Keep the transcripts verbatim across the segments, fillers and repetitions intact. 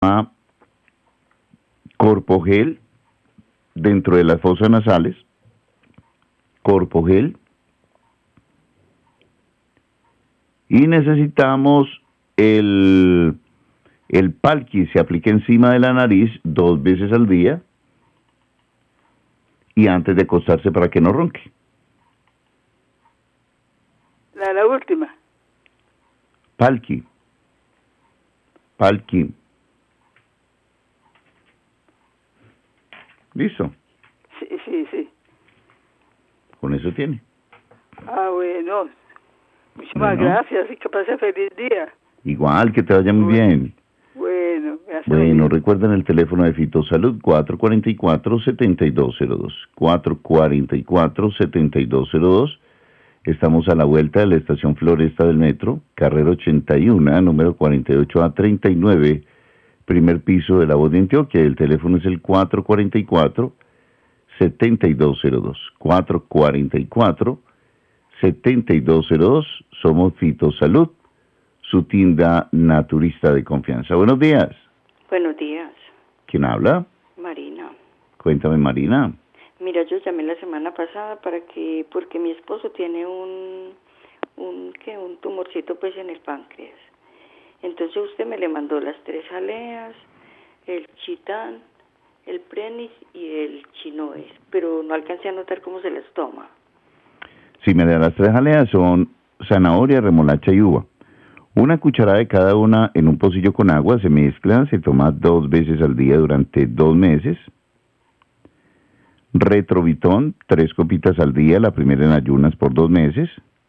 llama Corpogel dentro de las fosas nasales. Corpogel. Y necesitamos el, el Palki, se aplica encima de la nariz dos veces al día y antes de acostarse para que no ronque. La, la última. Palki. Palki. ¿Listo? Sí, sí, sí. Con eso tiene. Ah, bueno. Muchísimas Bueno. gracias y que pase feliz día. Igual, que te vaya muy Bueno. bien. Bueno, gracias. Bueno, recuerden el teléfono de Fitosalud cuatro cuatro cuatro, siete dos cero dos. cuatro cuatro cuatro, siete dos cero dos. Estamos a la vuelta de la estación Floresta del Metro, carrera ochenta y uno, número cuarenta y ocho A treinta y nueve, primer piso de La Voz de Antioquia. El teléfono es el cuatro cuatro cuatro, siete dos cero dos. cuatro cuatro cuatro, siete dos cero dos. Somos Fitosalud, su tienda naturista de confianza. Buenos días. Buenos días. ¿Quién habla? Marina. Cuéntame, Marina. Mira, yo llamé la semana pasada para que, porque mi esposo tiene un, un, ¿qué? Un tumorcito pues en el páncreas. Entonces usted me le mandó las tres jaleas, el chitán, el prenis y el chinoes, pero no alcancé a notar cómo se las toma. Sí, mira, las tres jaleas son zanahoria, remolacha y uva. Una cucharada de cada una en un pocillo con agua, se mezclan, se toma dos veces al día durante dos meses. Retrovitón, tres copitas al día, la primera en ayunas por dos meses.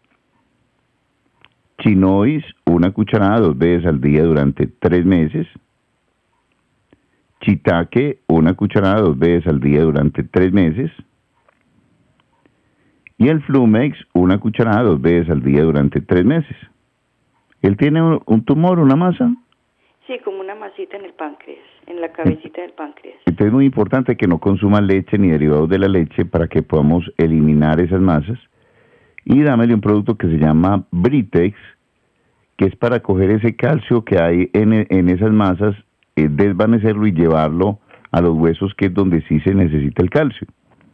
Chinois, una cucharada dos veces al día durante tres meses. Chitaque, una cucharada dos veces al día durante tres meses. Y el Flumex, una cucharada dos veces al día durante tres meses. ¿Él tiene un, un tumor, una masa? Sí, como una masita en el páncreas, en la cabecita del páncreas. Entonces es muy importante que no consuma leche ni derivados de la leche para que podamos eliminar esas masas. Y dámele un producto que se llama Britex, que es para coger ese calcio que hay en, en esas masas, eh, desvanecerlo y llevarlo a los huesos, que es donde sí se necesita el calcio.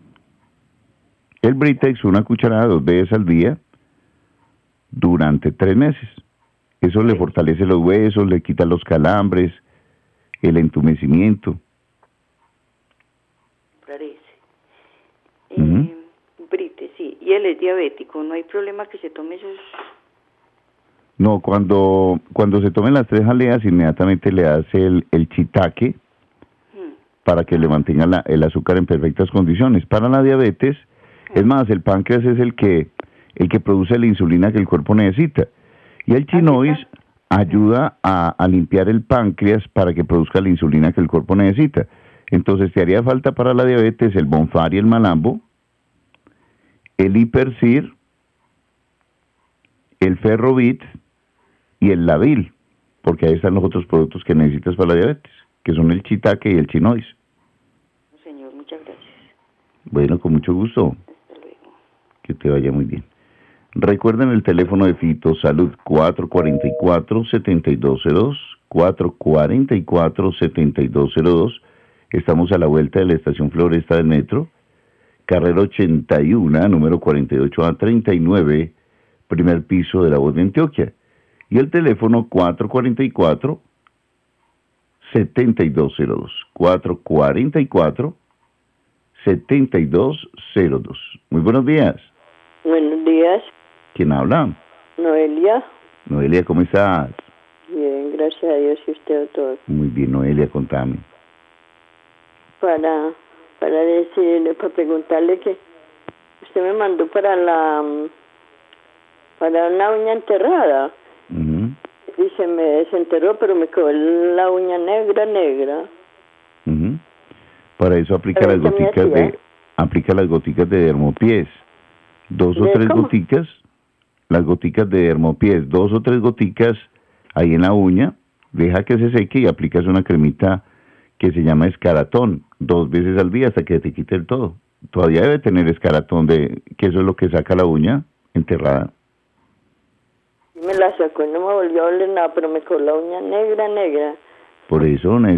El Britex, una cucharada dos veces al día durante tres meses. Eso le fortalece los huesos, le quita los calambres, el entumecimiento. Parece. Uh -huh. eh, Brite, sí. Y él es diabético, ¿no hay problema que se tome esos? No, cuando, cuando se tomen las tres jaleas, inmediatamente le hace el, el chitaque hmm. para que le mantenga la, el azúcar en perfectas condiciones. Para la diabetes, hmm. es más, el páncreas es el que, el que produce la insulina que el cuerpo necesita. Y el chinois ayuda a, a limpiar el páncreas para que produzca la insulina que el cuerpo necesita. Entonces te haría falta para la diabetes el Bonfar y el Malambo, el Hipercir, el Ferrovit y el Lavil, porque ahí están los otros productos que necesitas para la diabetes, que son el Chitaque y el Chinois. Señor, muchas gracias. Bueno, con mucho gusto. Hasta luego. Que te vaya muy bien. Recuerden el teléfono de Fitosalud cuatro cuatro cuatro, siete dos cero dos, cuatro cuatro cuatro, siete dos cero dos. Estamos a la vuelta de la estación Floresta del Metro, carrera ochenta y uno, número cuarenta y ocho A treinta y nueve, primer piso de La Voz de Antioquia. Y el teléfono cuatro cuatro cuatro, siete dos cero dos, cuatro cuatro cuatro, siete dos cero dos. Muy buenos días. Buenos días. ¿Quién habla? Noelia. Noelia, ¿cómo estás? Bien, gracias a Dios y usted, doctor. Muy bien, Noelia, contame. Para, para decirle, para preguntarle que usted me mandó para la, para una uña enterrada. Uh-huh. Y se me desenterró, pero me quedó la uña negra, negra. Uh-huh. Para eso aplica las goticas de, aplica las goticas de Dermopies. Dos o tres cómo? goticas, las goticas de Dermopies, dos o tres goticas ahí en la uña, deja que se seque y aplicas una cremita que se llama escaratón, dos veces al día hasta que te quite el todo. Todavía debe tener escaratón, de que eso es lo que saca la uña enterrada. Me la sacó y no me volvió a oler nada, pero me quedó la uña negra, negra. Por eso,